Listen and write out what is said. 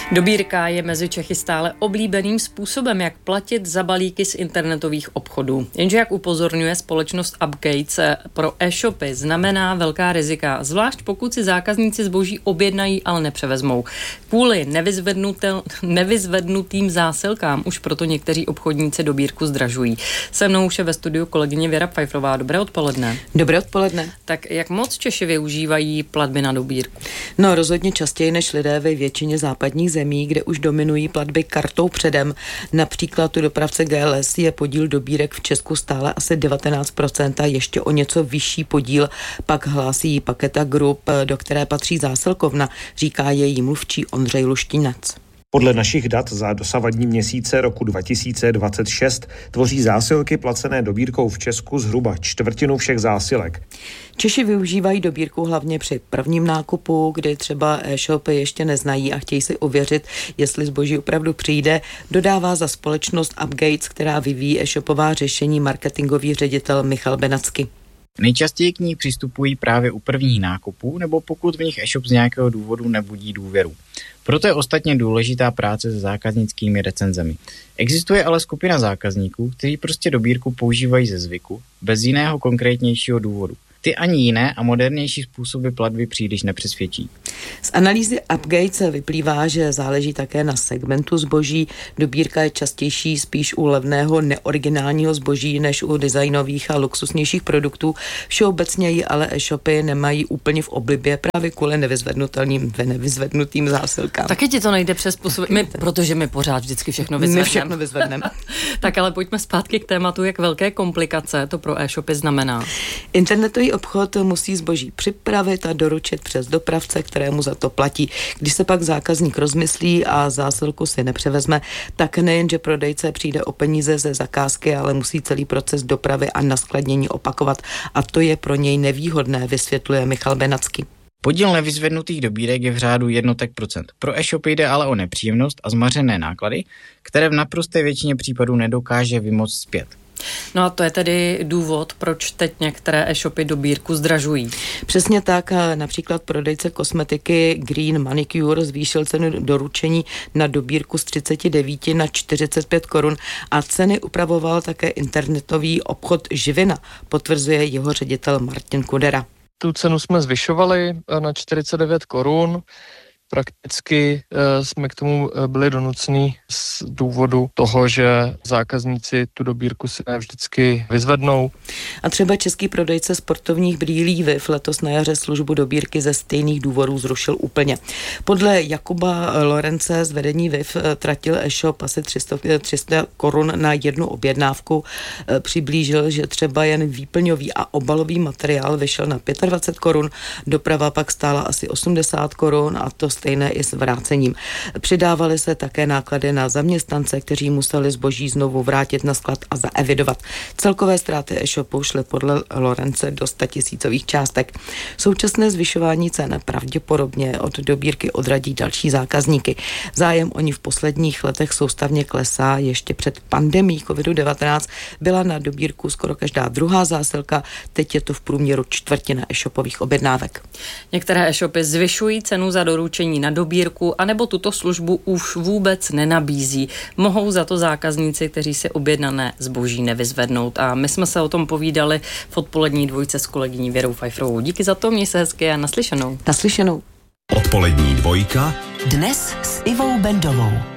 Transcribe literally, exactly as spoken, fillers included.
Dobírka je mezi Čechy stále oblíbeným způsobem, jak platit za balíky z internetových obchodů. Jenže jak upozorňuje společnost Upgates, pro e-shopy znamená velká rizika, zvlášť pokud si zákazníci zboží objednají, ale nepřevezmou. Kvůli nevyzvednutel, nevyzvednutým zásilkám už proto někteří obchodníci dobírku zdražují. Se mnou už je ve studiu kolegyně Věra Pfeifferová. Dobré odpoledne. Dobré odpoledne. Tak jak moc Češi využívají platby na dobírku? No rozhodně častěji než lidé ve většině západních zemí, kde už dominují platby kartou předem. Například u dopravce G L S je podíl dobírek v Česku stále asi devatenáct procent a ještě o něco vyšší podíl pak hlásí Paketa Group, do které patří zásilkovna, říká její mluvčí Ondřej Luštinec. Podle našich dat za dosavadní měsíce roku dva tisíce dvacet šest tvoří zásilky placené dobírkou v Česku zhruba čtvrtinu všech zásilek. Češi využívají dobírku hlavně při prvním nákupu, kdy třeba e-shopy ještě neznají a chtějí si ověřit, jestli zboží opravdu přijde, dodává za společnost Upgates, která vyvíjí e-shopová řešení, marketingový ředitel Michal Benacky. Nejčastěji k ní přistupují právě u prvních nákupů nebo pokud v nich e-shop z nějakého důvodu nebudí důvěru. Proto je ostatně důležitá práce se zákaznickými recenzemi. Existuje ale skupina zákazníků, kteří prostě dobírku používají ze zvyku, bez jiného konkrétnějšího důvodu. Ty ani jiné a modernější způsoby platby příliš nepřesvědčí. Z analýzy Upgates vyplývá, že záleží také na segmentu zboží. Dobírka je častější spíš u levného neoriginálního zboží než u designových a luxusnějších produktů. Všeobecně ji ale e-shopy nemají úplně v oblibě právě kvůli nevyzvednutelným, nevyzvednutým zásilkám. Taky ti to nejde přes působ... my, protože my pořád vždycky všechno vyzvedneme. My všechno vyzvedneme. Tak ale pojďme zpátky k tématu, jak velké komplikace to pro e-shopy znamená. Internetový obchod musí zboží připravit a doručit přes dopravce, kterému za to platí. Když se pak zákazník rozmyslí a zásilku si nepřevezme, tak nejen, že prodejce přijde o peníze ze zakázky, ale musí celý proces dopravy a naskladnění opakovat. A to je pro něj nevýhodné, vysvětluje Michal Benacky. Podíl nevyzvednutých dobírek je v řádu jednotek procent. Pro e-shopy jde ale o nepříjemnost a zmařené náklady, které v naprosté většině případů nedokáže vymoct zpět. No a to je tedy důvod, proč teď některé e-shopy dobírku zdražují. Přesně tak, například prodejce kosmetiky Green Manicure zvýšil cenu doručení na dobírku z třicet devět na čtyřicet pět korun a ceny upravoval také internetový obchod Živina, potvrzuje jeho ředitel Martin Kudera. Tu cenu jsme zvyšovali na čtyřicet devět korun. Prakticky jsme k tomu byli donuceni z důvodu toho, že zákazníci tu dobírku si ne vždycky vyzvednou. A třeba český prodejce sportovních brýlí Viv letos na jaře službu dobírky ze stejných důvodů zrušil úplně. Podle Jakuba Lorence z vedení Viv tratil e-shop asi tři sta korun na jednu objednávku. Přiblížil, že třeba jen výplňový a obalový materiál vyšel na dvacet pět korun, doprava pak stála asi osmdesát korun a to stejné i s vrácením. Přidávaly se také náklady na zaměstnance, kteří museli zboží znovu vrátit na sklad a zaevidovat. Celkové ztráty e-shopu šly podle Lorence do statisícových částek. Současné zvyšování cen pravděpodobně od dobírky odradí další zákazníky. Zájem o ní v posledních letech soustavně klesá. Ještě před pandemií covid devatenáct byla na dobírku skoro každá druhá zásilka, teď je to v průměru čtvrtina e-shopových objednávek. Některé e-shopy zvyšují cenu za doručení na dobírku, anebo tuto službu už vůbec nenabízí. Mohou za to zákazníci, kteří si objednané zboží nevyzvednout. A my jsme se o tom povídali v odpolední dvojce s kolegyní Věrou Pfeifferovou. Díky za to, měj se hezky a naslyšenou. Naslyšenou. Odpolední dvojka. Dnes s Ivou Bendovou.